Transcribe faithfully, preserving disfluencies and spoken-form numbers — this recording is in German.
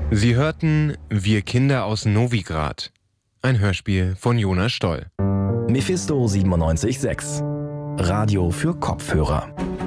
Sie hörten Wir Kinder aus Novigrad, ein Hörspiel von Jonas Stoll. Mephisto siebenundneunzig Komma sechs. Radio für Kopfhörer.